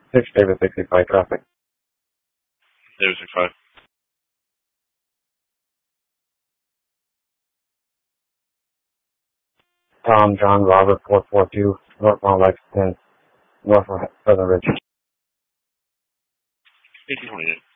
6 David 65 traffic. David 65. Tom John Robert 442, northbound Lexington, north of Southern Ridge. 1828.